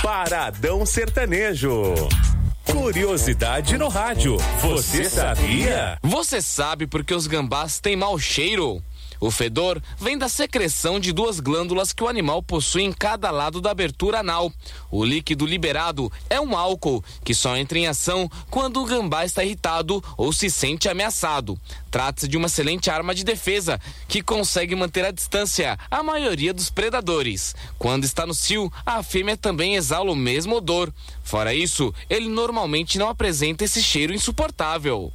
Paradão Sertanejo. Curiosidade no rádio. Você sabia? Você sabe por que os gambás têm mau cheiro? O fedor vem da secreção de duas glândulas que o animal possui em cada lado da abertura anal. O líquido liberado é um álcool que só entra em ação quando o gambá está irritado ou se sente ameaçado. Trata-se de uma excelente arma de defesa que consegue manter a distância a maioria dos predadores. Quando está no cio, a fêmea também exala o mesmo odor. Fora isso, ele normalmente não apresenta esse cheiro insuportável.